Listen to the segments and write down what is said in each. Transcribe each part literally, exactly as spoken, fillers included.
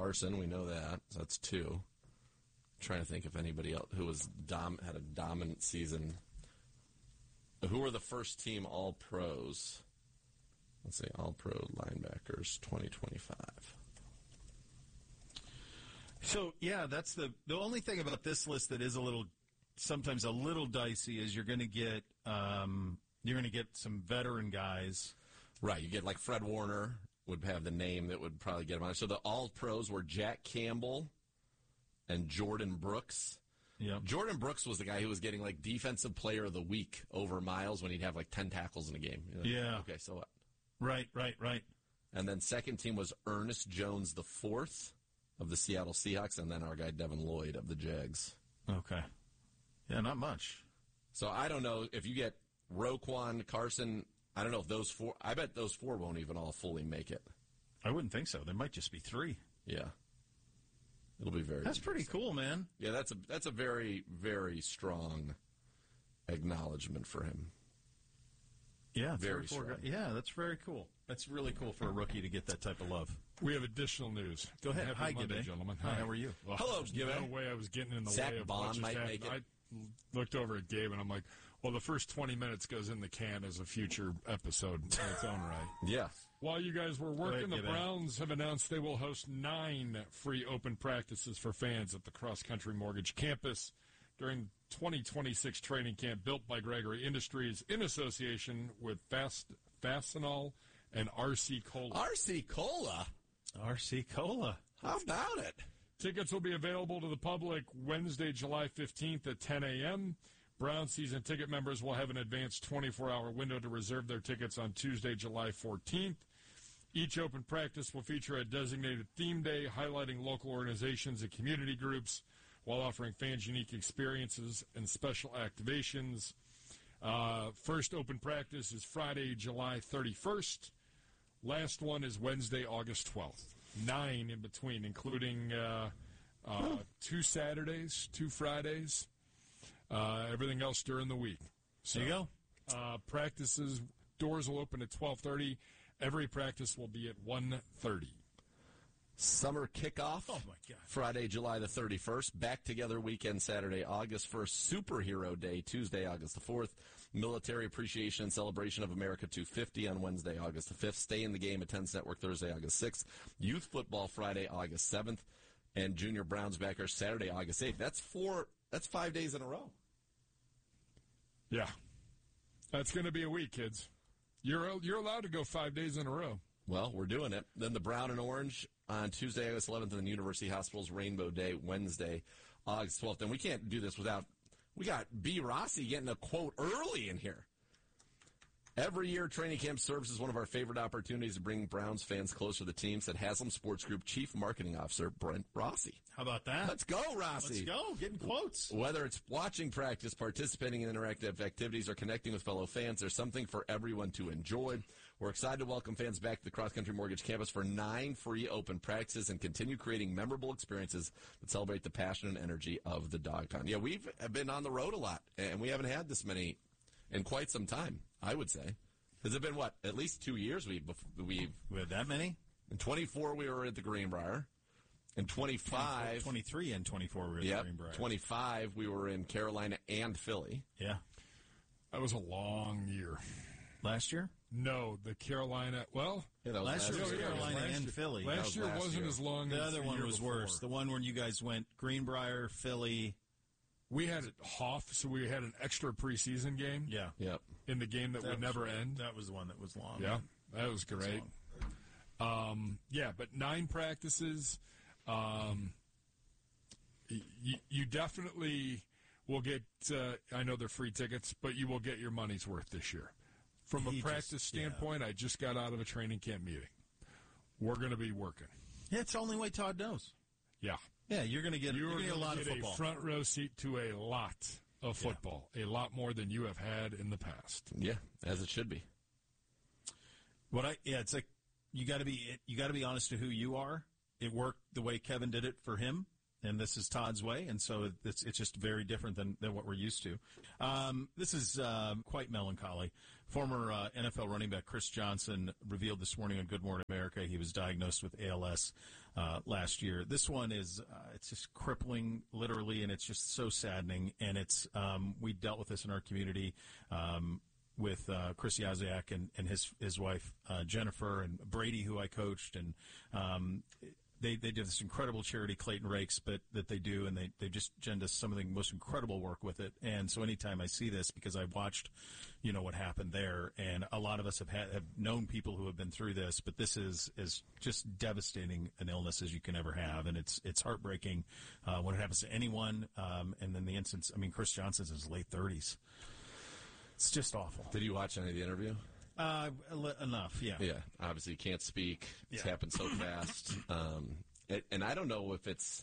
Carson, we know that. So that's two. I'm trying to think if anybody else who was dom- had a dominant season. Who were the first team All-Pros? Let's say All-Pro linebackers twenty twenty-five. So, yeah, that's the the only thing about this list that is a little, sometimes a little dicey is you're going to get um, you're going to get some veteran guys. Right, you get like Fred Warner would have the name that would probably get him on. So the All-Pros were Jack Campbell and Jordan Brooks. Yep. Jordan Brooks was the guy who was getting like Defensive Player of the Week over Miles when he'd have like ten tackles in a game. Like, yeah. Okay, so what? Right, right, right. And then second team was Ernest Jones the fourth of the Seattle Seahawks, and then our guy Devin Lloyd of the Jags. Okay. Yeah, not much. So I don't know if you get Roquan, Carson. I don't know if those four. I bet those four won't even all fully make it. I wouldn't think so. There might just be three. Yeah. It'll be very. That's pretty cool, man. Yeah, that's a that's a very very strong acknowledgement for him. Yeah, very four strong. Guys. Yeah, that's very cool. That's really cool for a rookie to get that type of love. We have additional news. Go ahead. Happy Hi, Monday, Gibby. gentlemen. Hi, how are you? Well, Hello, there's Gibby. no way I was getting in the Zach way of Bond what just might happened. make it. I looked over at Gabe and I'm like, well, the first twenty minutes goes in the can as a future episode in its own right. Yeah. While you guys were working, ahead, the Gibby. Browns have announced they will host nine free open practices for fans at the Cross Country Mortgage campus during twenty twenty-six training camp built by Gregory Industries in association with Fast Fastenal and R C Cola. R C Cola? R C Cola. How about it? Tickets will be available to the public Wednesday, July fifteenth at ten a.m. Brown season ticket members will have an advanced twenty-four hour window to reserve their tickets on Tuesday, July fourteenth. Each open practice will feature a designated theme day highlighting local organizations and community groups while offering fans unique experiences and special activations. Uh, first open practice is Friday, July thirty-first. Last one is Wednesday, August twelfth. Nine in between, including uh, uh, two Saturdays, two Fridays, uh, everything else during the week. So, There you go. Uh, practices, doors will open at twelve thirty. Every practice will be at one thirty. Summer kickoff. Oh, my God. Friday, July the thirty-first. Back Together weekend, Saturday, August first. Superhero Day, Tuesday, August the fourth. Military Appreciation and Celebration of America two fifty on Wednesday, August the fifth. Stay in the Game at Tennis Network Thursday, August sixth. Youth Football Friday, August seventh. And Junior Browns backers Saturday, August eighth. That's four, that's five days in a row. Yeah. That's going to be a week, kids. You're you're allowed to go five days in a row. Well, we're doing it. Then the Brown and Orange on Tuesday, August eleventh, and then University Hospital's Rainbow Day, Wednesday, August twelfth. And we can't do this without, we got B. Rossi getting a quote early in here. Every year, training camp serves as one of our favorite opportunities to bring Browns fans closer to the team, said Haslam Sports Group Chief Marketing Officer Brent Rossi. How about that? Let's go, Rossi. Let's go. Getting quotes. Whether it's watching practice, participating in interactive activities, or connecting with fellow fans, there's something for everyone to enjoy. We're excited to welcome fans back to the Cross Country Mortgage campus for nine free open practices and continue creating memorable experiences that celebrate the passion and energy of the Dog Pound. Yeah, we've been on the road a lot, and we haven't had this many in quite some time, I would say. Has it been, what, at least two years we've, we've... We had that many? In twenty-four, we were at the Greenbrier. In twenty-five... twenty-three and twenty-four we were at yep, the Greenbrier. twenty-five, we were in Carolina and Philly. Yeah. That was a long year. Last year? No, the Carolina, well... Yeah, that was last, year was year. Carolina Last and year. Philly. Last was year last wasn't year. as long The as other the one year was before. worse. The one when you guys went Greenbrier, Philly. We had it Hoff, so we had an extra preseason game. Yeah. Yep. In the game that, That would was never right. end. That was the one that was long. Yeah, that was great. Um, yeah, but nine practices. Um, you, you definitely will get, uh, I know they're free tickets, but you will get your money's worth this year. From a He practice just- standpoint, I just got out of a training camp meeting. We're going to be working. Yeah, it's the only way Todd knows. Yeah. Yeah, you're going to get, you're You're gonna get a lot going of to get football. a front row seat to a lot of Yeah. football, a lot more than you have had in the past. Yeah, as it should be. What I yeah, it's like you got to be you got to be honest to who you are. It worked the way Kevin did it for him. and this is Todd's way, and so it's it's just very different than, than what we're used to. Um, this is uh, quite melancholy. Former uh, N F L running back Chris Johnson revealed this morning on Good Morning America he was diagnosed with A L S uh, last year. This one is uh, it's just crippling, literally, and it's just so saddening. And it's um, we dealt with this in our community. Um, with uh, Chris Yaziak and, and his his wife, uh, Jennifer, and Brady, who I coached. And um, they, they do this incredible charity, Clayton Rakes, but that they do, and they, they just done some of the most incredible work with it. And so anytime I see this, because I've watched, you know, what happened there, and a lot of us have had, have known people who have been through this, but this is, is just devastating an illness as you can ever have. And it's it's heartbreaking uh, when it happens to anyone. Um, and then the instance, I mean, Chris Johnson's in his late thirties. It's just awful. Did you watch any of the interview? Uh, enough, yeah. Yeah, obviously you can't speak. It's Yeah. happened so fast. Um, and, and I don't know if it's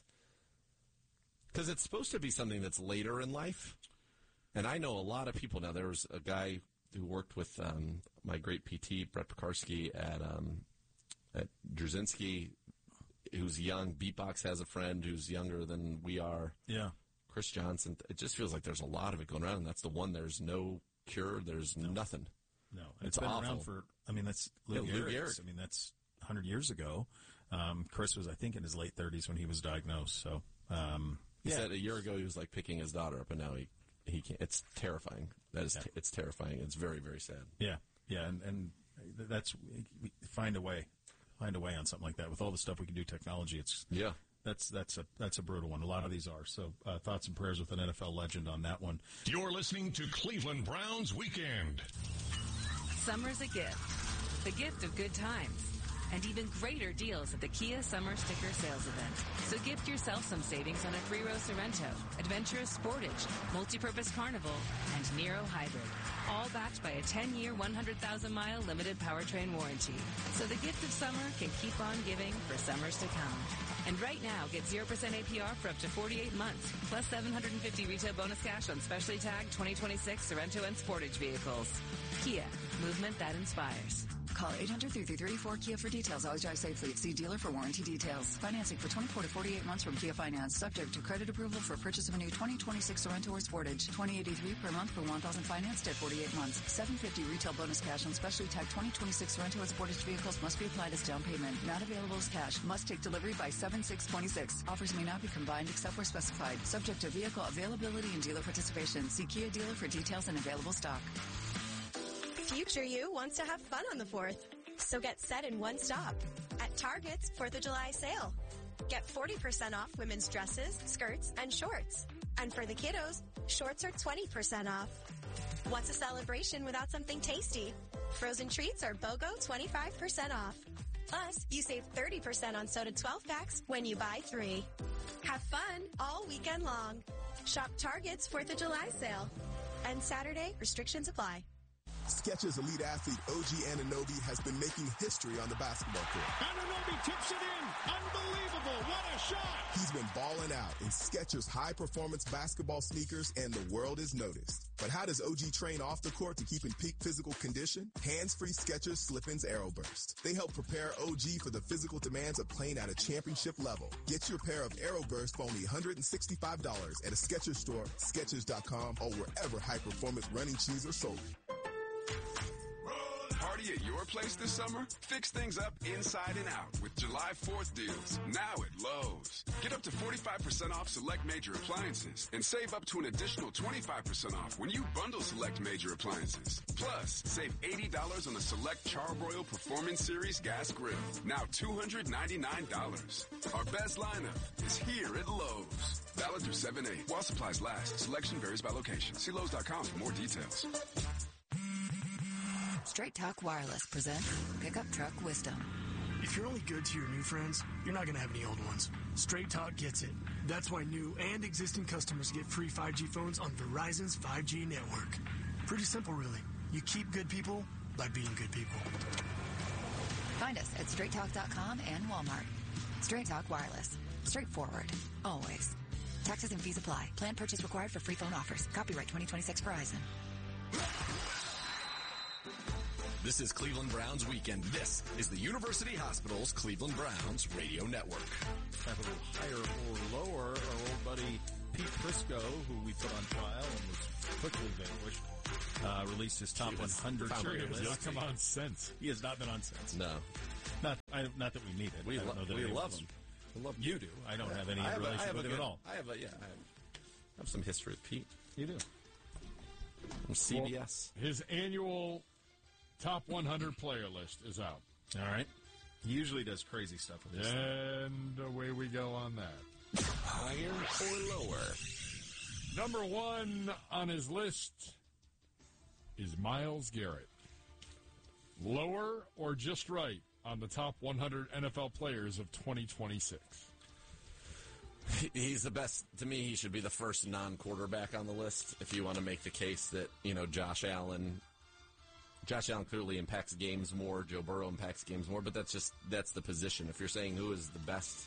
because it's supposed to be something that's later in life. And I know a lot of people now. There was a guy who worked with um, my great P T, Brett Pekarsky, at um, at Drzezinski, who's young. Beatbox has a friend who's younger than we are. Yeah. Chris Johnson. It just feels like there's a lot of it going around, and that's the one. There's no cure. There's no. nothing. No, it's, it's been awful. around for. I mean, that's Lou Yeah, Lou Gehrig's. Gehrig. I mean, that's one hundred years ago. Um, Chris was, I think, in his late thirties when he was diagnosed. So, um, he yeah. said a year ago he was like picking his daughter up, and now he he can't. It's terrifying. That is, Yeah. t- it's terrifying. It's very, very sad. Yeah, yeah, and, and that's we find a way, find a way on something like that. With all the stuff we can do, technology, it's Yeah. That's that's a that's a brutal one. A lot of these are. So uh, thoughts and prayers with an N F L legend on that one. You're listening to Cleveland Browns Weekend. Summer's a gift, the gift of good times, and even greater deals at the Kia Summer Sticker Sales Event. So gift yourself some savings on a three-row Sorrento, Adventurous Sportage, Multipurpose Carnival, and Nero Hybrid. All backed by a ten-year, one hundred thousand mile limited powertrain warranty. So the gift of summer can keep on giving for summers to come. And right now, get zero percent A P R for up to forty-eight months, plus seven hundred fifty retail bonus cash on specially tagged twenty twenty-six Sorrento and Sportage vehicles. Kia, movement that inspires. Call eight hundred, three three three, four Kia for details. Always drive safely. See dealer for warranty details. Financing for twenty-four to forty-eight months from Kia Finance. Subject to credit approval for purchase of a new twenty twenty-six Sorrento or Sportage. twenty eighty-three per month for one thousand financed at forty-eight months. seven hundred fifty retail bonus cash on specially tagged twenty twenty-six Sorrento and Sportage vehicles must be applied as down payment. Not available as cash. Must take delivery by seven six twenty-six. Offers may not be combined except where specified. Subject to vehicle availability and dealer participation. See Kia dealer for details and available stock. Future you wants to have fun on the fourth. So get set in one stop at Target's fourth of July sale. Get forty percent off women's dresses, skirts, and shorts. And for the kiddos, shorts are twenty percent off. What's a celebration without something tasty? Frozen treats are BOGO twenty-five percent off. Plus, you save thirty percent on soda twelve packs when you buy three. Have fun all weekend long. Shop Target's fourth of July sale. And Saturday, restrictions apply. Skechers elite athlete O G Anunoby has been making history on the basketball court. Anunoby tips it in. Unbelievable. What a shot. He's been balling out in Skechers high-performance basketball sneakers, and the world is noticed. But how does O G train off the court to keep in peak physical condition? Hands-free Skechers Slip-ins Aeroburst. They help prepare O G for the physical demands of playing at a championship level. Get your pair of Aeroburst for only one hundred sixty-five dollars at a Skechers store, Skechers dot com, or wherever high-performance running shoes are sold. Party at your place this summer? Fix things up inside and out with July fourth deals now at Lowe's. Get up to forty-five percent off select major appliances and save up to an additional twenty-five percent off when you bundle select major appliances. Plus, save eighty dollars on the select Charbroil Performance Series gas grill, now two hundred ninety-nine dollars. Our best lineup is here at Lowe's. Valid through seven eight. While supplies last, selection varies by location. See Lowe's dot com for more details. Straight Talk Wireless presents Pickup Truck Wisdom. If you're only good to your new friends, you're not going to have any old ones. Straight Talk gets it. That's why new and existing customers get free five G phones on Verizon's five G network. Pretty simple, really. You keep good people by being good people. Find us at straight talk dot com and Walmart. Straight Talk Wireless. Straightforward. Always. Taxes and fees apply. Plan purchase required for free phone offers. Copyright twenty twenty-six Verizon. This is Cleveland Browns Weekend. This is the University Hospital's Cleveland Browns Radio Network. Have a little higher or lower. Our old buddy Pete Prisco, who we put on trial and was quickly vanquished, uh, released his top one hundred. Sure, he has list. not come on since. He has not been on since. No. Not I, not that we need it. We, I lo- don't know that we any of love us- him. We love You do. I don't have any I have a- I relationship have a with him good- at all. I have a, yeah, I have, I have some history with Pete. You do. From C B S. Well, his annual top one hundred player list is out. All right. He usually does crazy stuff with this. And away we go on that. Higher or lower? Number one on his list is Myles Garrett. Lower or just right on the top one hundred N F L players of twenty twenty-six? He's the best. To me, he should be the first non-quarterback on the list. If you want to make the case that, you know, Josh Allen, Josh Allen clearly impacts games more. Joe Burrow impacts games more, but that's just, that's the position. If you're saying who is the best,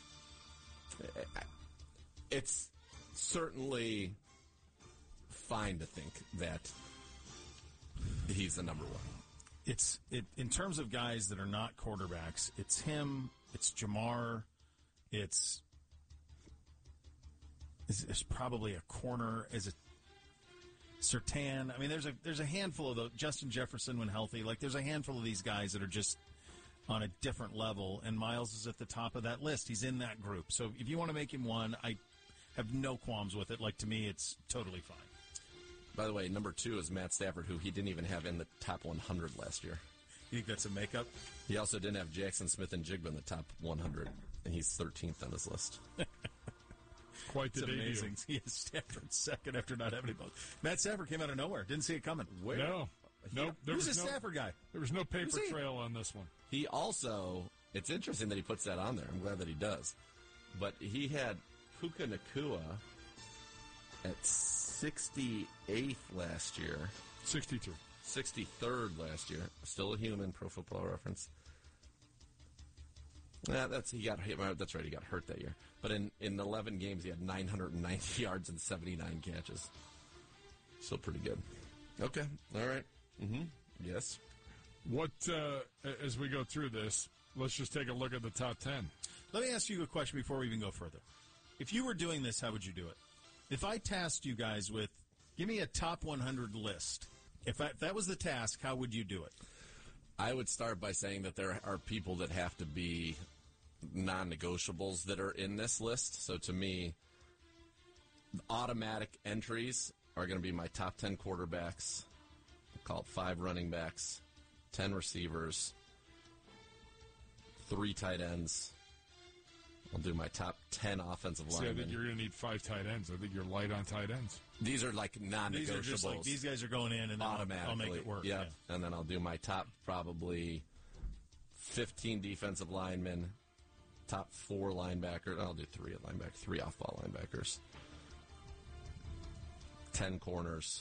it's certainly fine to think that he's the number one. It's it in terms of guys that are not quarterbacks. It's him. It's Jamar. It's is, is probably a corner. Is it Surtain? I mean, there's a there's a handful of those. Justin Jefferson when healthy. Like there's a handful of these guys that are just on a different level. And Myles is at the top of that list. He's in that group. So if you want to make him one, I have no qualms with it. Like to me, it's totally fine. By the way, number two is Matt Stafford, who he didn't even have in the top one hundred last year. You think that's a makeup? He also didn't have Jackson Smith and Jigba in the top one hundred, and he's thirteenth on this list. Quite the it's debut. amazing. He has Stafford second after not having any both. Matt Stafford came out of nowhere. Didn't see it coming. Where? No. Nope. There Who's was a no, Stafford guy? There was no paper Who's he? trail on this one. He also, it's interesting that he puts that on there. I'm glad that he does. But he had Puka Nacua at sixty-eighth last year. sixty-two. sixty-third last year. Still a human, Pro Football Reference. Yeah, that's he got hit. That's right, he got hurt that year. But in, in eleven games, he had nine hundred ninety yards and seventy-nine catches. Still pretty good. Okay, all right. Mm-hmm. Yes. What, uh, as we go through this, let's just take a look at the top ten. Let me ask you a question before we even go further. If you were doing this, how would you do it? If I tasked you guys with, give me a top one hundred list. If, I, if that was the task, how would you do it? I would start by saying that there are people that have to be non-negotiables that are in this list. So to me, automatic entries are going to be my top ten quarterbacks, I'll call it five running backs, ten receivers, three tight ends. I'll do my top ten offensive See, linemen. I think you're going to need five tight ends. I think you're light on tight ends. These are like non-negotiables. These are just like, these guys are going in and then automatically. I'll make it work. Yep. Yeah. And then I'll do my top probably fifteen defensive linemen, top four linebackers. I'll do three at linebacker, three off-ball linebackers, ten corners,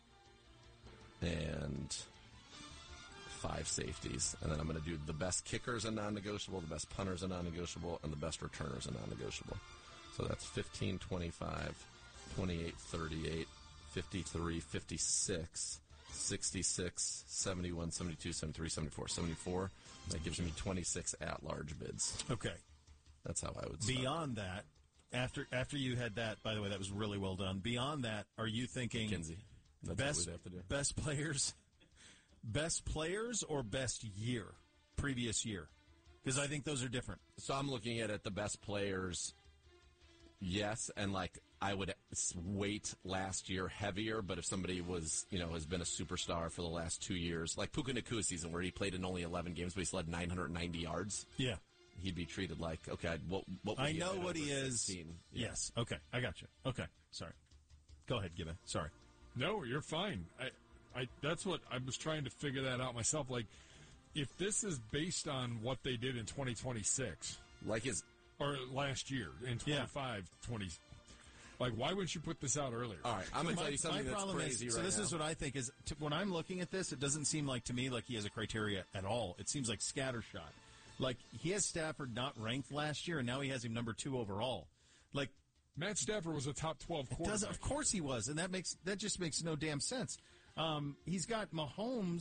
and five safeties. And then I'm going to do the best kickers and non-negotiable, the best punters and non-negotiable, and the best returners and non-negotiable. So that's fifteen, twenty-five, twenty-eight, thirty-eight, fifty-three, fifty-six, sixty-six, seventy-one, seventy-two, seventy-three, seventy-four, seventy-four. That gives me twenty-six at-large bids. Okay. That's how I would start. Beyond that, after after you had that, by the way, that was really well done. Beyond that, are you thinking Kinsey. That's best what we'd have to do. best players, best players, or best year, previous year? Because I think those are different. So I'm looking at it, the best players, yes, and like I would weight last year heavier, but if somebody was, you know, has been a superstar for the last two years, like Puka Nacua season where he played in only eleven games, but he still had nine hundred ninety yards. Yeah. He'd be treated like, okay, what, what would I he know have been what he over is. sixteen? Yeah. Yes. Okay. I got you. Okay. Sorry. Go ahead, Gibbon. Sorry. No, you're fine. I, I, that's what I was trying to figure that out myself. Like, if this is based on what they did in twenty twenty-six, like his or last year in twenty-five, yeah. twenty, like why wouldn't you put this out earlier? All right, I'm going to tell you something my that's problem crazy is, right So this now. is what I think is t- when I'm looking at this, it doesn't seem like to me like he has a criteria at all. It seems like scattershot. Like he has Stafford not ranked last year, and now he has him number two overall. Like Matt Stafford was a top twelve quarterback. Does, of course he was, and that makes that just makes no damn sense. Um, he's got Mahomes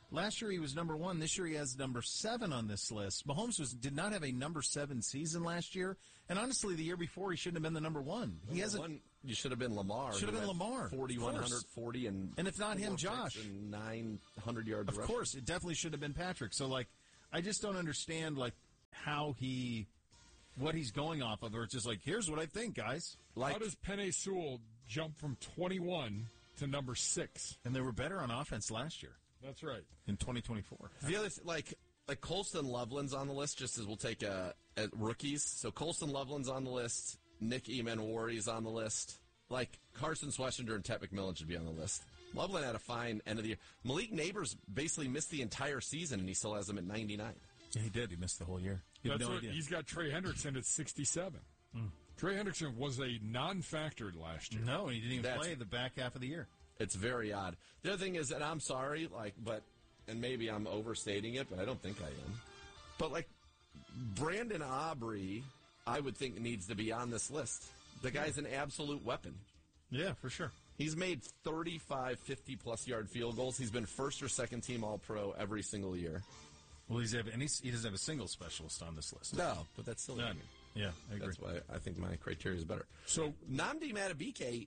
Last year he was number one. This year he has number seven on this list. Mahomes was did not have a number seven season last year, and honestly, the year before he shouldn't have been the number one. He number hasn't. One, you should have been Lamar. Should have been Lamar. forty-one forty and and if not him, Josh. And nine hundred yards. Of rushing. course, it definitely should have been Patrick. So like, I just don't understand like how he, what he's going off of, or it's just like, here's what I think, guys. Like, how does Penei Sewell jump from twenty-one to number six? And they were better on offense last year. That's right. In twenty twenty-four. The other th- like like Colston Loveland's on the list. Just as we'll take a, a rookies. So Colston Loveland's on the list. Nick Emanwari's on the list. Like Carson Swessinger and Ted McMillan should be on the list. Loveland had a fine end of the year. Malik Neighbors basically missed the entire season, and he still has him at ninety-nine. Yeah, he did. He missed the whole year. That's no what, idea. He's got Trey Hendrickson at sixty-seven. Mm. Trey Hendrickson was a non-factor last year. No, he didn't even That's, play the back half of the year. It's very odd. The other thing is, and I'm sorry, like, but, and maybe I'm overstating it, but I don't think I am. But, like, Brandon Aubrey, I would think needs to be on this list. The guy's an absolute weapon. Yeah, for sure. He's made thirty-five fifty-plus yard field goals. He's been first or second team All-Pro every single year. Well, he's have, and he's, he doesn't have a single specialist on this list. No, but that's still None. Yeah, I agree. That's why I think my criteria is better. So, Nnamdi Madubuike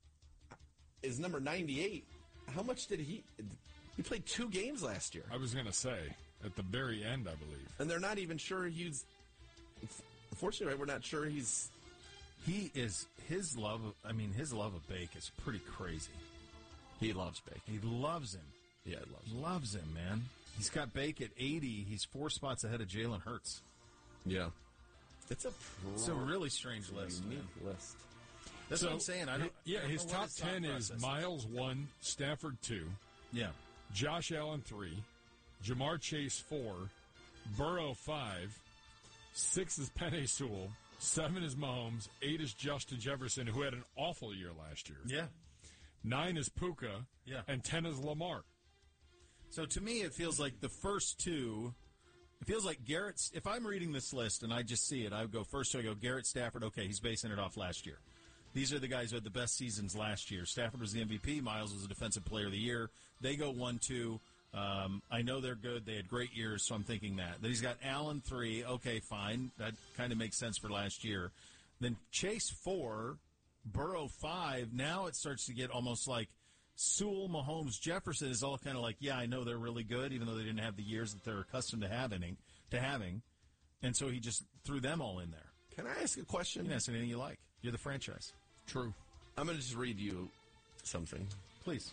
is number ninety-eight. How much did he... He played two games last year. I was going to say, at the very end, I believe. And they're not even sure he's... Unfortunately, right, we're not sure he's... He is... His love... Of, I mean, his love of Bake is pretty crazy. He loves Bake. He loves him. Yeah, he loves him. Loves him, man. He's got Bake at eighty. He's four spots ahead of Jalen Hurts. Yeah. It's a... Pro- it's a really strange list, unique man. list. That's so, what I'm saying. I don't. Yeah, I don't his know top his ten is process. Miles one, Stafford two, Yeah. Josh Allen three, Jamar Chase four, Burrow five, six is Penei Sewell, seven is Mahomes, eight is Justin Jefferson, who had an awful year last year. Yeah. Nine is Puka. Yeah. And ten is Lamar. So to me, it feels like the first two. It feels like Garrett's. If I'm reading this list and I just see it, I would go first two. I go Garrett, Stafford. Okay, he's basing it off last year. These are the guys who had the best seasons last year. Stafford was the M V P. Miles was the Defensive Player of the Year. They go one, two. Um, I know they're good. They had great years, so I'm thinking that. Then he's got Allen three. Okay, fine. That kind of makes sense for last year. Then Chase four, Burrow five. Now it starts to get almost like Sewell, Mahomes, Jefferson is all kind of like, yeah, I know they're really good, even though they didn't have the years that they're accustomed to having. To having, and so he just threw them all in there. Can I ask a question? You can ask anything you like. You're the franchise. True. I'm going to just read you something. Please.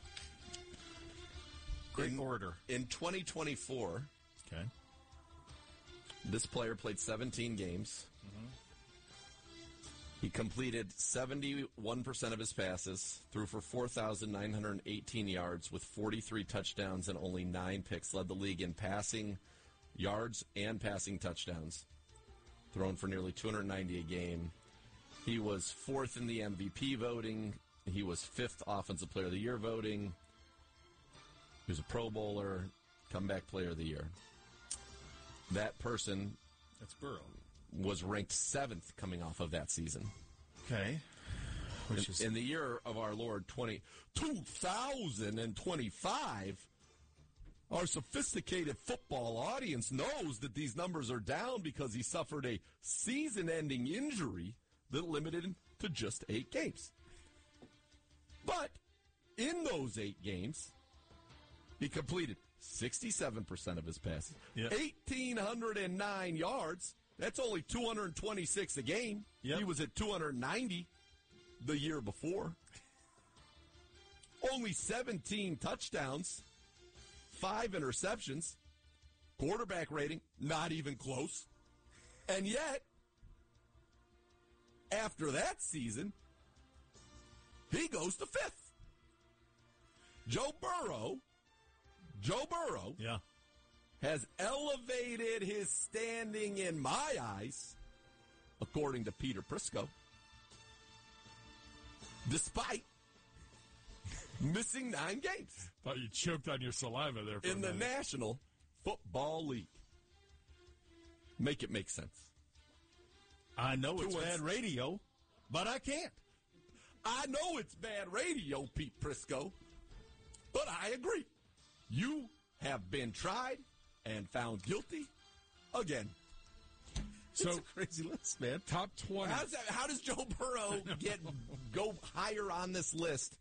Great in, order. In twenty twenty-four, okay, this player played seventeen games. Mm-hmm. He completed seventy-one percent of his passes, threw for four thousand nine hundred eighteen yards with forty-three touchdowns and only nine picks, led the league in passing yards and passing touchdowns, thrown for nearly two hundred ninety a game. He was fourth in the M V P voting. He was fifth Offensive Player of the Year voting. He was a Pro Bowler, Comeback Player of the Year. That person, that's Burrow, was ranked seventh coming off of that season. Okay. Which in, is in the year of our Lord twenty, two thousand twenty-five, our sophisticated football audience knows that these numbers are down because he suffered a season-ending injury that limited him to just eight games. But in those eight games, he completed sixty-seven percent of his passes, yep. one thousand eight hundred nine yards. That's only two hundred twenty-six a game. Yep. He was at two hundred ninety the year before. Only seventeen touchdowns, five interceptions, quarterback rating, not even close. And yet, after that season, he goes to fifth. Joe Burrow, Joe Burrow, yeah, has elevated his standing in my eyes, according to Peter Prisco, despite missing nine games. Thought you choked on your saliva there for in a the minute. National Football League. Make it make sense. I know it's Two bad wins. radio, but I can't. I know it's bad radio, Pete Prisco, but I agree. You have been tried and found guilty again. So, it's a crazy list, man. Top twenty. How does, that, how does Joe Burrow get go higher on this list?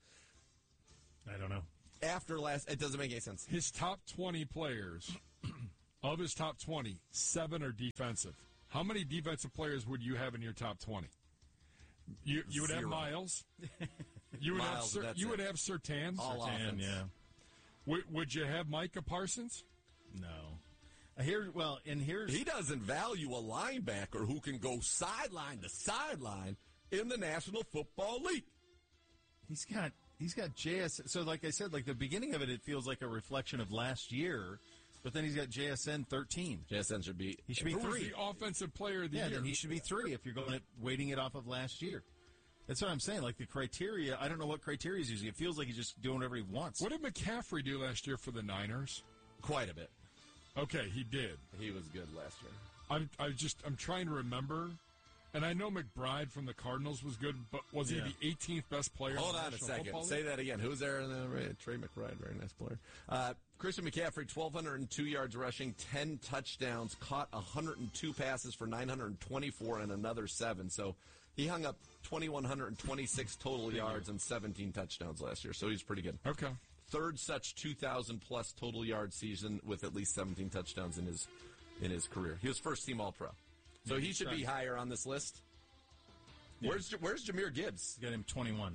I don't know. After last, it doesn't make any sense. His top twenty players, of his top twenty, seven are defensive. How many defensive players would you have in your top twenty? You you would Zero. have Miles. You would Miles, have Sur- that's you would it. have Surtain. All Surtain, offense. yeah. Would, would you have Micah Parsons? No. Here, well, and here's He doesn't value a linebacker who can go sideline to sideline in the National Football League. he's got he's got J S. So, like I said, like the beginning of it, it feels like a reflection of last year, but then he's got J S N thirteen. J S N should be He should be Who was three. the offensive player of the Yeah, year? then he should be three if you're going at weighting it off of last year. That's what I'm saying. Like the criteria, I don't know what criteria he's using. It feels like he's just doing whatever he wants. What did McCaffrey do last year for the Niners? quite a bit. Okay, he did. He was good last year. I'm I just I'm trying to remember, and I know McBride from the Cardinals was good, but was Yeah. he the eighteenth best player? Hold in the on a National second. Football Say League? that again. Who's there? In the, Trey McBride, very nice player. Uh, Christian McCaffrey, twelve oh two yards rushing, ten touchdowns, caught one hundred two passes for nine hundred twenty-four and another seven. So he hung up two thousand one hundred twenty-six total yards and seventeen touchdowns last year. So he's pretty good. Okay. Third such two thousand plus total yard season with at least seventeen touchdowns in his in his career. He was first team All Pro. So Yeah, he he's should be trying- higher on this list. Yeah. Where's Where's Jahmyr Gibbs? Got him twenty-one.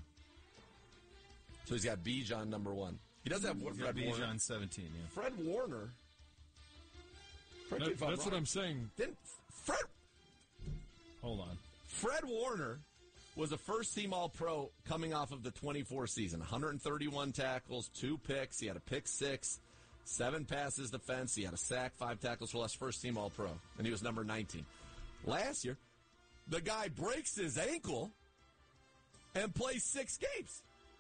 So he's got Bijan number one. He does have He's Fred got Warner. Bijan seventeen. Yeah. Fred Warner. Correct me That, if I'm that's what wrong. I'm saying. Didn't Fred Hold on. Fred Warner was a first-team All-Pro coming off of the twenty-four season. one hundred thirty-one tackles, two picks. He had a pick six, seven passes defense. He had a sack, five tackles for less. First-team All-Pro, and he was number nineteen. Last year, the guy breaks his ankle and plays six games.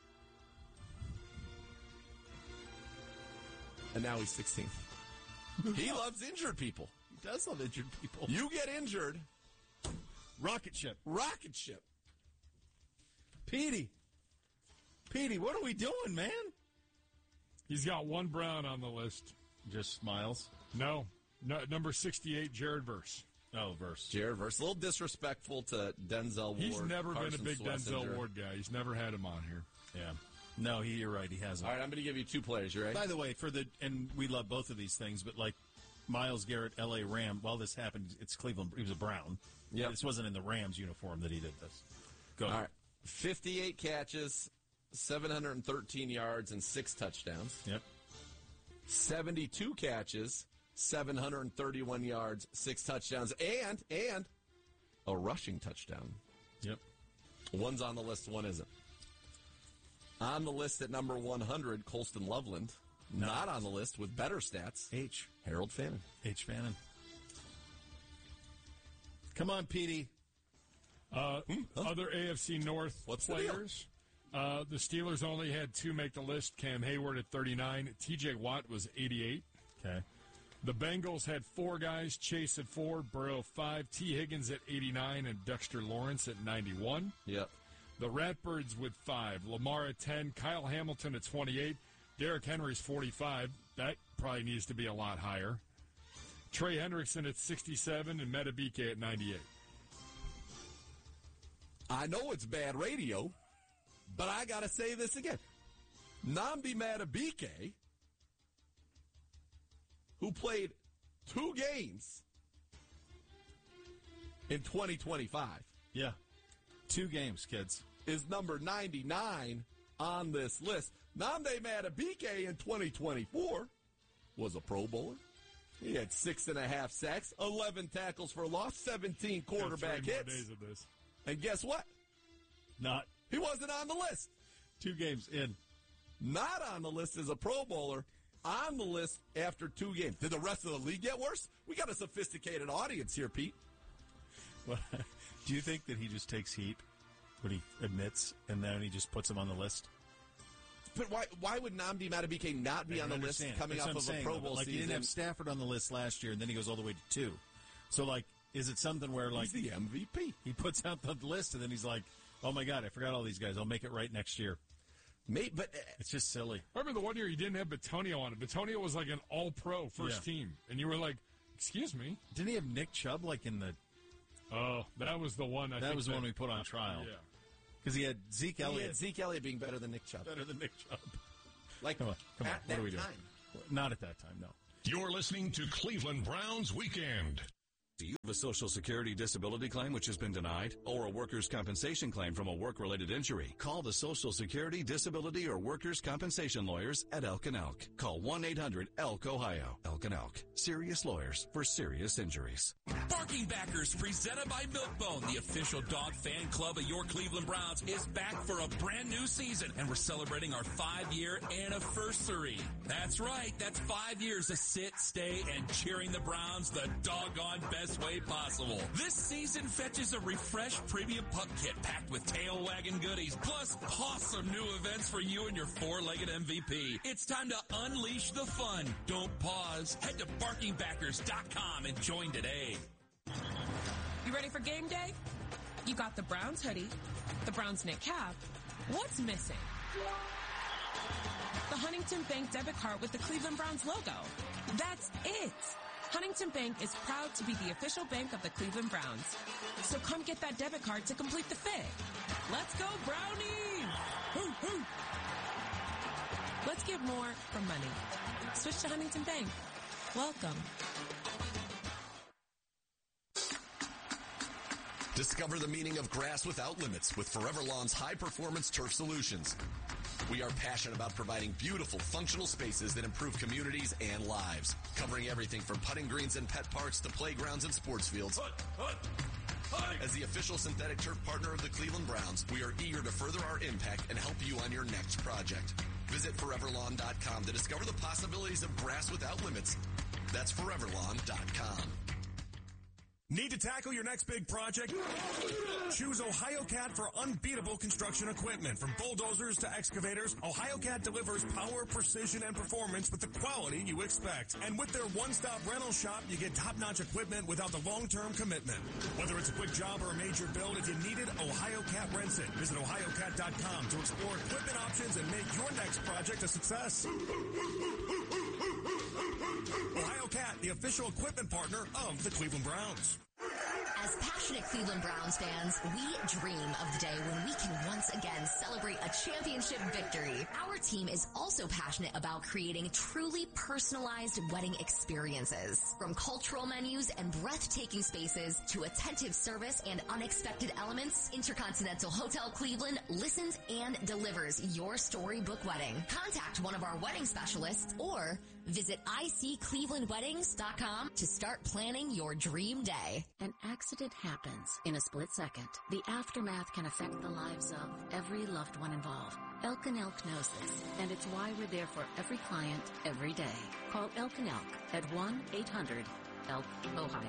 And now he's sixteen. He loves injured people. He does love injured people. You get injured, Rocket ship. rocket ship. Petey. Petey, what are we doing, man? He's got one Brown on the list. Just smiles. No, no number sixty-eight, Jared Verse. Oh, verse. Jared Verse, a little disrespectful to Denzel Ward. He's never Carson been a big Schlesinger. Denzel Ward guy. He's never had him on here. Yeah. No, he, you're right. He hasn't. All right, I'm going to give you two players. You ready? By the way, for the and we love both of these things, but like Myles Garrett, L A Ram. While this happened, it's Cleveland. He was a Brown. Yep. This wasn't in the Rams uniform that he did this. Go All ahead. right, fifty-eight catches, seven hundred thirteen yards, and six touchdowns. Yep. seventy-two catches, seven hundred thirty-one yards, six touchdowns, and and a rushing touchdown. Yep. One's on the list, one isn't. On the list at number one hundred, Colston Loveland. Not on the list with better stats, H. Harold Fannin. H. Fannin. Come on, Petey. Uh, Other A F C North What's the deal? players. Uh, the Steelers only had two make the list. Cam Hayward at thirty-nine. T J Watt was eighty-eight. Okay. The Bengals had four guys. Chase at four, Burrow five, T. Higgins at eighty-nine, and Dexter Lawrence at ninety-one. Yep. The Ratbirds with five. Lamar at ten, Kyle Hamilton at twenty-eight, Derrick Henry's forty-five. That probably needs to be a lot higher. Trey Hendrickson at sixty-seven, and Metabike at ninety-eight. I know it's bad radio, but I got to say this again. Nnamdi Madubuike, who played two games in twenty twenty-five, Yeah. Two games, kids. is number ninety-nine on this list. Nnamdi Madubuike in twenty twenty-four was a Pro Bowler. He had six and a half sacks, eleven tackles for loss, seventeen quarterback Got three more hits. days of this. And guess what? Not He wasn't on the list. two games in. Not on the list as a Pro Bowler. On the list after two games. Did the rest of the league get worse? We got a sophisticated audience here, Pete. Well, do you think that he just takes heat when he admits and then he just puts him on the list? But why why would Nnamdi Madubuike not be I on the list understand. coming That's off what of I'm a saying, Pro though, but, Bowl like, season? he didn't have Stafford on the list last year, and then he goes all the way to two. So, like, is it something where, like, He's the M V P. he puts out the list, and then he's like, oh, my God, I forgot all these guys. I'll make it right next year. Mate, but uh, it's just silly. Remember the one year you didn't have Bitonio on it? Bitonio was like an all-pro first Yeah. team, and you were like, "Excuse me." Didn't he have Nick Chubb like in the? Oh, that was the one. I that think was that, the one we put on trial. Yeah. Because he had Zeke he Elliott. had Zeke Elliott being better than Nick Chubb. Better than Nick Chubb. Like, come on, come on. at What that are we doing? time. Not at that time, no. You're listening to Cleveland Browns Weekend. Do you have a Social Security disability claim which has been denied? Or a workers' compensation claim from a work-related injury? Call the Social Security, Disability, or Workers' Compensation Lawyers at Elk and Elk. Call one eight hundred ELK Ohio. Elk and Elk. Serious lawyers for serious injuries. Barking Backers, presented by Milkbone, the official dog fan club of your Cleveland Browns, is back for a brand new season, and we're celebrating our five-year anniversary. That's right, that's five years of sit, stay, and cheering the Browns the doggone best way possible. This season fetches a refreshed premium pup kit packed with tail wagging goodies, plus awesome new events for you and your four-legged M V P. It's time to unleash the fun. Don't pause. Head to barking backers dot com and join today. You ready for game day? You got the Browns hoodie, the Browns knit cap. What's missing? The Huntington Bank debit card with the Cleveland Browns logo. That's it. Huntington Bank is proud to be the official bank of the Cleveland Browns. So come get that debit card to complete the fit. Let's go, Brownies! Hoo, hoo. Let's get more from money. Switch to Huntington Bank. Welcome. Discover the meaning of grass without limits with Forever Lawn's high-performance turf solutions. We are passionate about providing beautiful, functional spaces that improve communities and lives, covering everything from putting greens and pet parks to playgrounds and sports fields. As the official synthetic turf partner of the Cleveland Browns, we are eager to further our impact and help you on your next project. Visit forever lawn dot com to discover the possibilities of grass without limits. That's forever lawn dot com. Need to tackle your next big project? Choose OhioCat for unbeatable construction equipment. From bulldozers to excavators, OhioCat delivers power, precision, and performance with the quality you expect. And with their one-stop rental shop, you get top-notch equipment without the long-term commitment. Whether it's a quick job or a major build, if you need it, OhioCat rents it. Visit ohio cat dot com to explore equipment options and make your next project a success. OhioCat, the official equipment partner of the Cleveland Browns. As passionate Cleveland Browns fans, we dream of the day when we can once again celebrate a championship victory. Our team is also passionate about creating truly personalized wedding experiences. From cultural menus and breathtaking spaces to attentive service and unexpected elements, Intercontinental Hotel Cleveland listens and delivers your storybook wedding. Contact one of our wedding specialists or visit I C cleveland weddings dot com to start planning your dream day. An accident happens in a split second. The aftermath can affect the lives of every loved one involved. Elk and Elk knows this, and it's why we're there for every client, every day. Call Elk and Elk at one eight hundred ELK, Ohio.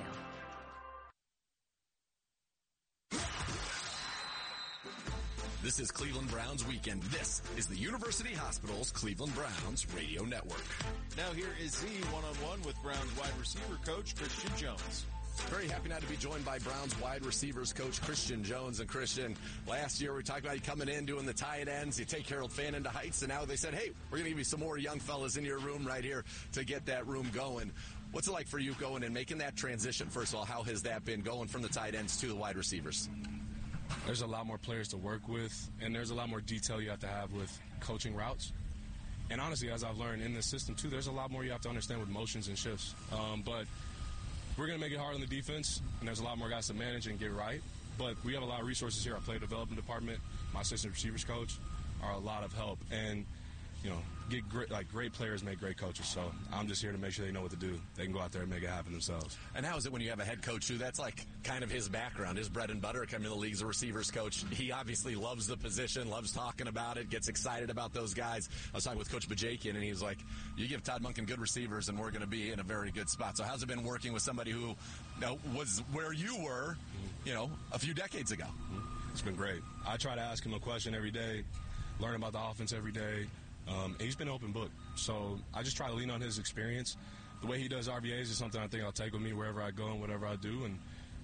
This is Cleveland Browns Weekend. This is the University Hospital's Cleveland Browns Radio Network. Now here is Z one-on-one with Browns wide receiver coach Christian Jones. Very happy now to be joined by Browns wide receivers coach Christian Jones. And Christian, last year we talked about you coming in, doing the tight ends. You take Harold Fannin to Heights, and now they said, hey, we're going to give you some more young fellas in your room right here to get that room going. What's it like for you going and making that transition? First of all, how has that been going from the tight ends to the wide receivers? There's a lot more players to work with, and there's a lot more detail you have to have with coaching routes. And honestly, as I've learned in this system, too, there's a lot more you have to understand with motions and shifts. Um, but we're going to make it hard on the defense, and there's a lot more guys to manage and get right. But we have a lot of resources here. Our player development department, my assistant receivers coach, are a lot of help. And, you know, get great, like great players make great coaches. So I'm just here to make sure they know what to do. They can go out there and make it happen themselves. And how is it when you have a head coach who that's like kind of his background, his bread and butter, coming to the league as a receivers coach? He obviously loves the position, loves talking about it, gets excited about those guys. I was talking with Coach Bajakian, and he was like, you give Todd Monken good receivers, and we're going to be in a very good spot. So how's it been working with somebody who you know, was where you were, you know, a few decades ago? It's been great. I try to ask him a question every day, learn about the offense every day. Um, and he's been an open book. So I just try to lean on his experience. The way he does R B As is something I think I'll take with me wherever I go and whatever I do. And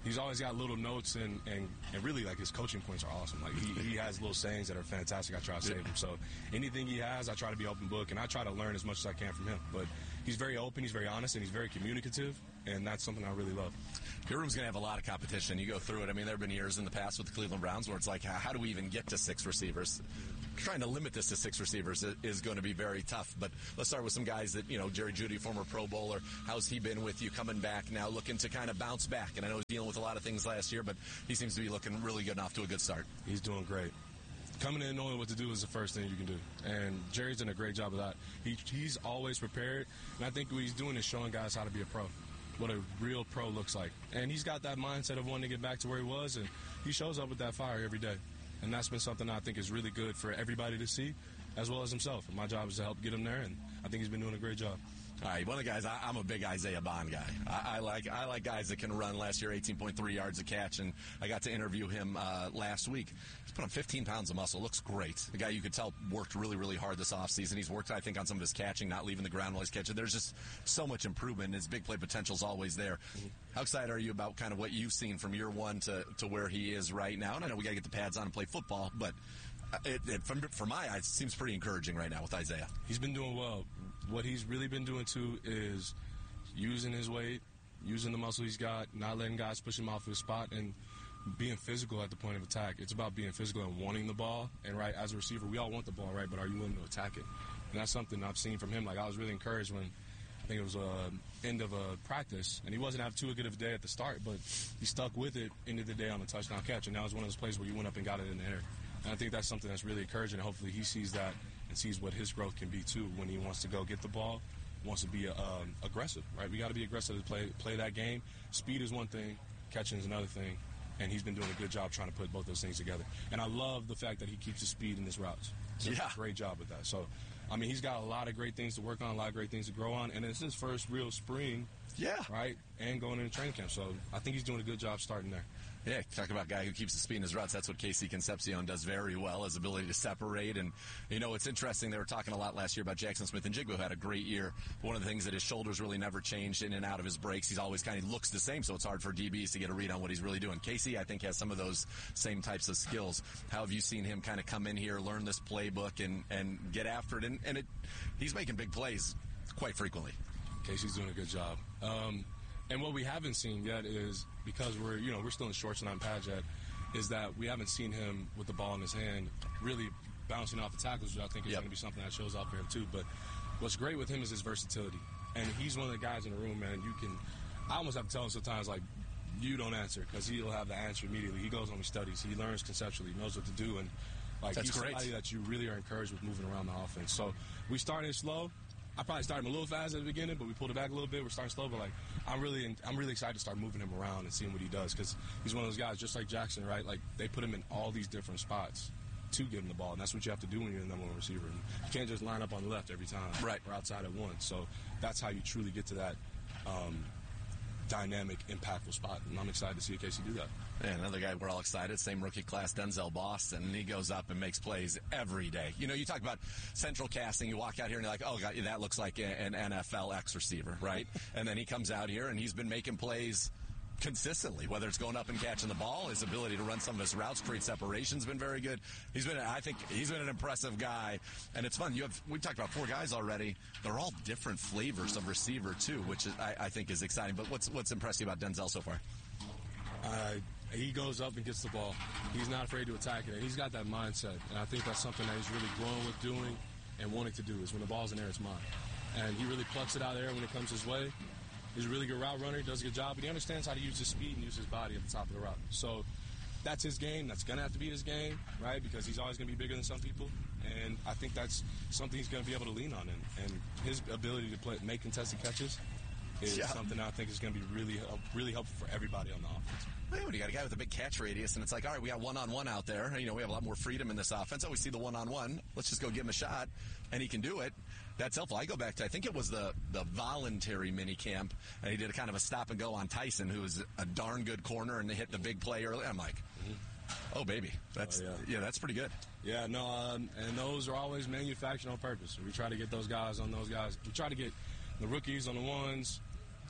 he's always got little notes, and, and, and really, like, his coaching points are awesome. Like, he, he has little sayings that are fantastic. I try to save him. So anything he has, I try to be open book, and I try to learn as much as I can from him. But he's very open, he's very honest, and he's very communicative, and that's something I really love. Your room's going to have a lot of competition. You go through it. I mean, there have been years in the past with the Cleveland Browns where it's like, how, how do we even get to six receivers? Trying to limit this to six receivers is going to be very tough. But let's start with some guys that, you know, Jerry Jeudy, former Pro Bowler. How's he been with you coming back now, looking to kind of bounce back? And I know he's dealing with a lot of things last year, but he seems to be looking really good and off to a good start. He's doing great. Coming in knowing what to do is the first thing you can do. And Jerry's done a great job of that. He, he's always prepared. And I think what he's doing is showing guys how to be a pro, what a real pro looks like. And he's got that mindset of wanting to get back to where he was, and he shows up with that fire every day. And that's been something I think is really good for everybody to see, as well as himself. And my job is to help get him there, and I think he's been doing a great job. All right, one of the guys, I, I'm a big Isaiah Bond guy. I, I like I like guys that can run. Last year, eighteen point three yards a catch, and I got to interview him uh, last week. He's put on fifteen pounds of muscle. Looks great. The guy you could tell worked really, really hard this offseason. He's worked, I think, on some of his catching, not leaving the ground while he's catching. There's just so much improvement. His big play potential is always there. Mm-hmm. How excited are you about kind of what you've seen from year one to, to where he is right now? And I know we got to get the pads on and play football, but it, it, from, from my eyes, it seems pretty encouraging right now with Isaiah. He's been doing well. What he's really been doing, too, is using his weight, using the muscle he's got, not letting guys push him off his spot, and being physical at the point of attack. It's about being physical and wanting the ball. And, right, as a receiver, we all want the ball, right, but are you willing to attack it? And that's something I've seen from him. Like, I was really encouraged when I think it was uh, end of a practice, and he wasn't having too good of a day at the start, but he stuck with it end of the day on the touchdown catch, and that was one of those plays where you went up and got it in the air. And I think that's something that's really encouraging, and hopefully he sees that and sees what his growth can be, too, when he wants to go get the ball, wants to be um, aggressive, right? We got to be aggressive to play play that game. Speed is one thing, catching is another thing, and he's been doing a good job trying to put both those things together. And I love the fact that he keeps his speed in his routes. He does yeah. a great job with that. So, I mean, he's got a lot of great things to work on, a lot of great things to grow on, and it's his first real spring, yeah, right, and going into training camp. So I think he's doing a good job starting there. Yeah, talk about a guy who keeps the speed in his routes. That's what Casey Concepcion does very well, his ability to separate. And, you know, it's interesting. They were talking a lot last year about Jackson Smith-Njigba, who had a great year. But one of the things that his shoulders really never changed in and out of his breaks. He's always kind of looks the same, so it's hard for D Bs to get a read on what he's really doing. Casey, I think, has some of those same types of skills. How have you seen him kind of come in here, learn this playbook, and, and get after it? And, and it, he's making big plays quite frequently. Casey's doing a good job. Um, and what we haven't seen yet is, because we're, you know, we're still in shorts and not in pads yet, is that we haven't seen him with the ball in his hand really bouncing off the tackles, which I think is yep. going to be something that shows up for him too. But what's great with him is his versatility. And he's one of the guys in the room, man, you can, I almost have to tell him sometimes, like, you don't answer, because he'll have the answer immediately. He goes home and studies. He learns conceptually. He knows what to do. And, like, That's he's great. somebody that you really are encouraged with moving around the offense. So we started slow. I probably started him a little fast at the beginning, but we pulled it back a little bit. We're starting slow, but like I'm really, I'm really excited to start moving him around and seeing what he does, because he's one of those guys, just like Jackson, right? Like they put him in all these different spots to give him the ball, and that's what you have to do when you're the number one receiver. And you can't just line up on the left every time, right, or outside at once. So that's how you truly get to that um, dynamic, impactful spot, and I'm excited to see Casey do that. Yeah, another guy we're all excited, same rookie class, Denzel Boston, and he goes up and makes plays every day. You know, you talk about central casting, you walk out here and you're like, oh, God, that looks like an N F L X receiver, right? And then he comes out here and he's been making plays consistently, whether it's going up and catching the ball, his ability to run some of his routes, create separation's been very good. He's been, I think, he's been an impressive guy, and it's fun. You have, we talked about four guys already. They're all different flavors of receiver too, which is, I, I think is exciting. But what's what's impressed you about Denzel so far? Uh, he goes up and gets the ball. He's not afraid to attack it. He's got that mindset, and I think that's something that he's really growing with doing and wanting to do. Is when the ball's in there, it's mine, and he really plucks it out of there when it comes his way. He's a really good route runner. He does a good job, but he understands how to use his speed and use his body at the top of the route. So that's his game. That's going to have to be his game, right? Because he's always going to be bigger than some people. And I think that's something he's going to be able to lean on. And, and his ability to play, make contested catches is yeah. something I think is going to be really, really helpful for everybody on the offense. Well, when you got a guy with a big catch radius, and it's like, all right, we got one-on-one out there. You know, we have a lot more freedom in this offense. Oh, we see the one-on-one. Let's just go give him a shot, and he can do it. That's helpful. I go back to, I think it was the, the voluntary mini camp, and he did a kind of a stop and go on Tyson, who was a darn good corner, and they hit the big play early. I'm like, mm-hmm. oh, baby. That's oh, yeah. yeah, that's pretty good. Yeah, no, um, and those are always manufactured on purpose. We try to get those guys on those guys. We try to get the rookies on the ones,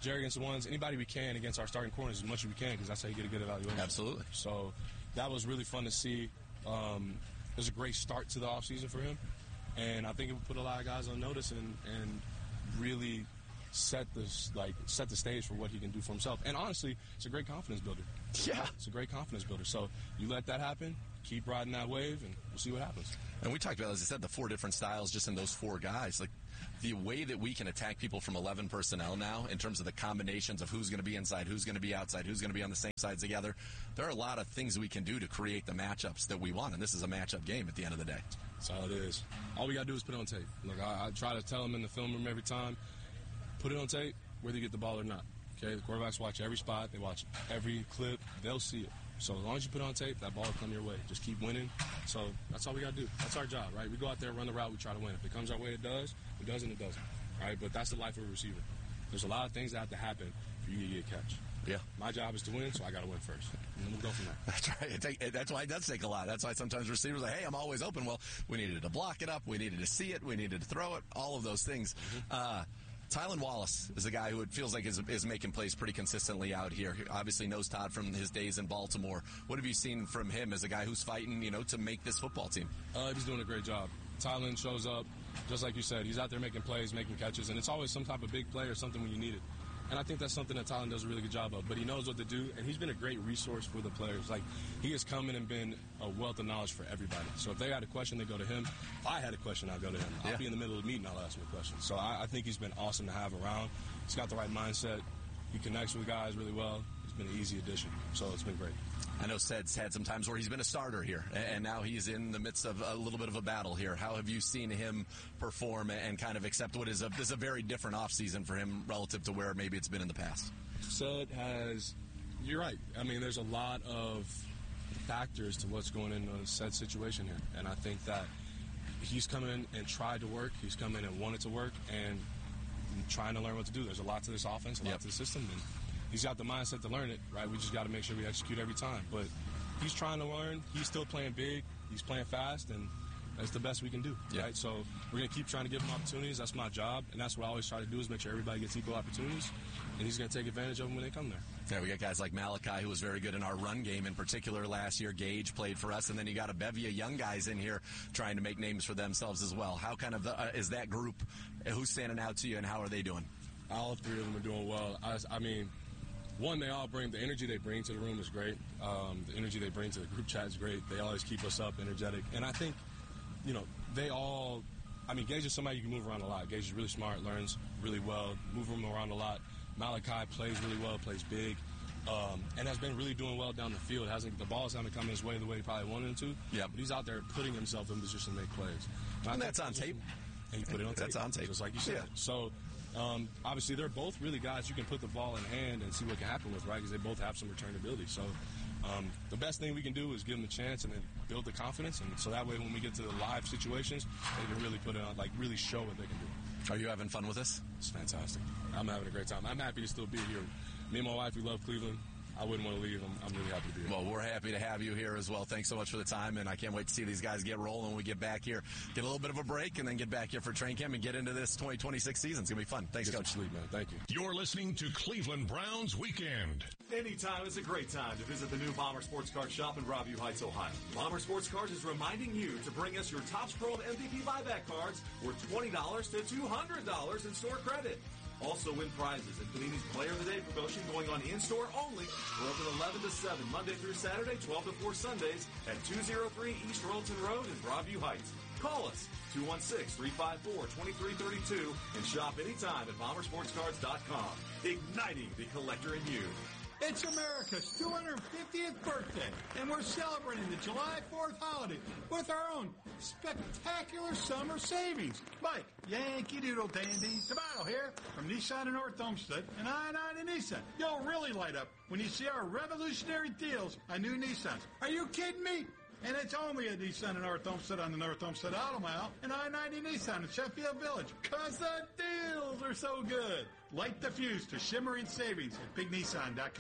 Jerry against the ones, anybody we can against our starting corners as much as we can, because that's how you get a good evaluation. Absolutely. So that was really fun to see. Um, it was a great start to the offseason for him, and I think it would put a lot of guys on notice and, and really set the like set the stage for what he can do for himself. And honestly, it's a great confidence builder. Yeah, it's a great confidence builder. So you let that happen, keep riding that wave, and we'll see what happens. And we talked about, as I said, the four different styles just in those four guys. Like the way that we can attack people from eleven personnel now in terms of the combinations of who's going to be inside, who's going to be outside, who's going to be on the same sides together. There are a lot of things we can do to create the matchups that we want, and this is a matchup game at the end of the day. That's all it is. All we got to do is put it on tape. Look, I, I try to tell them in the film room every time, put it on tape, whether you get the ball or not. Okay, the quarterbacks watch every spot. They watch every clip. They'll see it. So as long as you put it on tape, that ball will come your way. Just keep winning. So that's all we got to do. That's our job, right? We go out there, run the route, we try to win. If it comes our way, it does. If it doesn't, it doesn't. Right? But that's the life of a receiver. There's a lot of things that have to happen for you to get a catch. Yeah. My job is to win, so I got to win first. And then we'll go from there. That's right. It take, that's why it does take a lot. That's why sometimes receivers are like, hey, I'm always open. Well, we needed to block it up. We needed to see it. We needed to throw it. All of those things. Mm-hmm. Uh, Tylan Wallace is a guy who it feels like is, is making plays pretty consistently out here. He obviously knows Todd from his days in Baltimore. What have you seen from him as a guy who's fighting, you know, to make this football team? Uh, he's doing a great job. Tylan shows up, just like you said. He's out there making plays, making catches, and it's always some type of big play or something when you need it. And I think that's something that Tylan does a really good job of. But he knows what to do, and he's been a great resource for the players. Like, he has come in and been a wealth of knowledge for everybody. So if they had a question, they go to him. If I had a question, I'd go to him. I'll yeah. be in the middle of the meeting, I'll ask him a question. So I, I think he's been awesome to have around. He's got the right mindset. He connects with guys really well. He's been an easy addition. So it's been great. I know Ced's had some times where he's been a starter here, and now he's in the midst of a little bit of a battle here. How have you seen him perform and kind of accept what is a, this is a very different offseason for him relative to where maybe it's been in the past? Ced has, you're right. I mean, there's a lot of factors to what's going into Ced's situation here, and I think that he's come in and tried to work. He's come in and wanted to work and trying to learn what to do. There's a lot to this offense, a lot yep. to the system, and he's got the mindset to learn it, right? We just got to make sure we execute every time. But he's trying to learn. He's still playing big. He's playing fast, and that's the best we can do, yeah. right? So we're going to keep trying to give him opportunities. That's my job, and that's what I always try to do is make sure everybody gets equal opportunities, and he's going to take advantage of them when they come there. Yeah, we got guys like Malachi, who was very good in our run game in particular last year. Gage played for us, and then you got a bevy of young guys in here trying to make names for themselves as well. How kind of the, uh, is that group? Who's standing out to you, and how are they doing? All three of them are doing well. I, I mean, one, they all bring, the energy they bring to the room is great. Um, the energy they bring to the group chat is great. They always keep us up, energetic. And I think, you know, they all, I mean, Gage is somebody you can move around a lot. Gage is really smart, learns really well, move him around a lot. Malachi plays really well, plays big, um, and has been really doing well down the field. Hasn't The balls haven't come his way the way he probably wanted him to. Yeah. But he's out there putting himself in position to make plays. And, and that's on tape. And you put it on tape. That's on tape. Just like you said. Yeah. So, Um, obviously, they're both really guys you can put the ball in hand and see what can happen with, right? Because they both have some return ability. So um, the best thing we can do is give them a chance and then build the confidence. And so that way, when we get to the live situations, they can really put it on, like really show what they can do. Are you having fun with this? It's fantastic. I'm having a great time. I'm happy to still be here. Me and my wife, we love Cleveland. I wouldn't want to leave. I'm, I'm really happy to be here. Well, we're happy to have you here as well. Thanks so much for the time, and I can't wait to see these guys get rolling when we get back here. Get a little bit of a break, and then get back here for training camp and get into this twenty twenty-six season. It's going to be fun. Thanks, get Coach. Some sleep, man. Thank you. You're listening to Cleveland Browns Weekend. Anytime is a great time to visit the new Bomber Sports Card shop in Broadview Heights, Ohio. Bomber Sports Cards is reminding you to bring us your Topps World M V P buyback cards worth twenty dollars to two hundred dollars in store credit. Also win prizes at Panini's Player of the Day promotion going on in-store only. We're open eleven to seven, Monday through Saturday, twelve to four Sundays at two oh three East Royalton Road in Broadview Heights. Call us, two one six, three five four, two three three two, and shop anytime at bomber sports cards dot com. Igniting the collector in you. It's America's two hundred fiftieth birthday, and we're celebrating the July fourth holiday with our own spectacular summer savings. Mike, Yankee Doodle Dandy, Tomato here from Nissan in North Olmsted and I ninety Nissan. You'll really light up when you see our revolutionary deals on new Nissans. Are you kidding me? And it's only a Nissan in North Olmsted on the North Olmsted Auto Mile and I ninety Nissan in Sheffield Village. Because the deals are so good. Light the fuse to shimmering savings at big nissan dot com.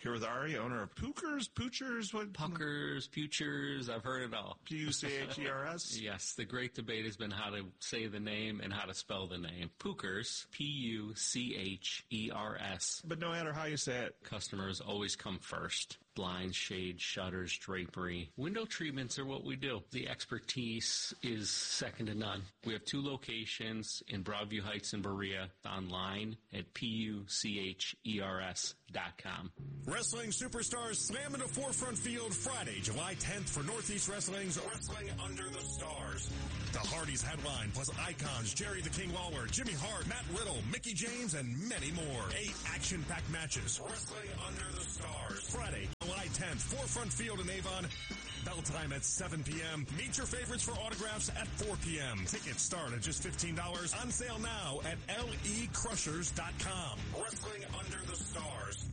Here with Ari, owner of Pookers, Poochers, what? Puckers, Putures, I've heard it all. P U C H E R S? Yes, the great debate has been how to say the name and how to spell the name. Pookers, P U C H E R S. But no matter how you say it, customers always come first. Blinds, shades, shutters, drapery. Window treatments are what we do. The expertise is second to none. We have two locations in Broadview Heights and Berea, online at P U C H E R S dot com. Wrestling superstars slam into Forefront Field Friday, July tenth for Northeast Wrestling's Wrestling Under the Stars. The Hardys headline, plus icons Jerry the King Lawler, Jimmy Hart, Matt Riddle, Mickey James, and many more. Eight action-packed matches. Wrestling Under the Stars. Friday, July tenth, Forefront Field in Avon. Bell time at seven p.m. Meet your favorites for autographs at four p.m. Tickets start at just fifteen dollars. On sale now at L E Crushers dot com. Wrestling Under the Stars.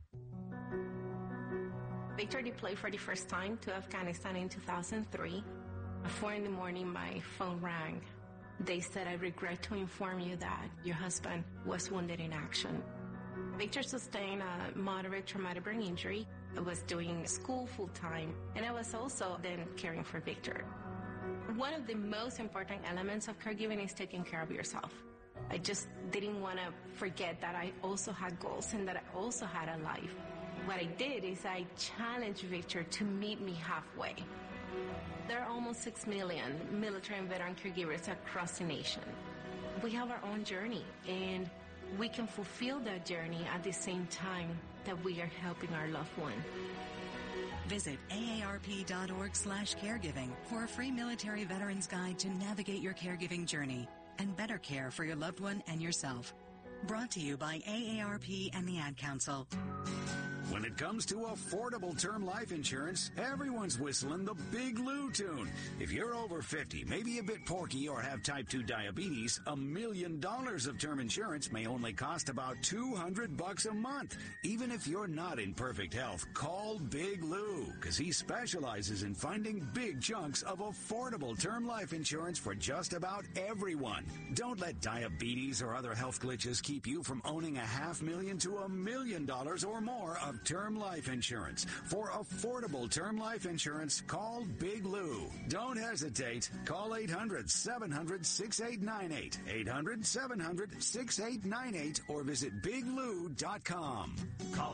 Victor deployed for the first time to Afghanistan in two thousand three. At four in the morning, my phone rang. They said, I regret to inform you that your husband was wounded in action. Victor sustained a moderate traumatic brain injury. I was doing school full-time, and I was also then caring for Victor. One of the most important elements of caregiving is taking care of yourself. I just didn't want to forget that I also had goals and that I also had a life. What I did is I challenged Victor to meet me halfway. There are almost six million military and veteran caregivers across the nation. We have our own journey, and we can fulfill that journey at the same time that we are helping our loved one. Visit A A R P dot org slash caregiving for a free military veterans guide to navigate your caregiving journey and better care for your loved one and yourself. Brought to you by A A R P and the Ad Council. When it comes to affordable term life insurance, everyone's whistling the Big Lou tune. If you're over fifty, maybe a bit porky, or have type two diabetes, a million dollars of term insurance may only cost about two hundred bucks a month. Even if you're not in perfect health, call Big Lou, because he specializes in finding big chunks of affordable term life insurance for just about everyone. Don't let diabetes or other health glitches keep you from owning a half million to a million dollars or more of term life insurance. For affordable term life insurance, call Big Lou. Don't hesitate. Call eight hundred, seven hundred, six eight nine eight, eight hundred, seven hundred, six eight nine eight, or visit big lou dot com. Call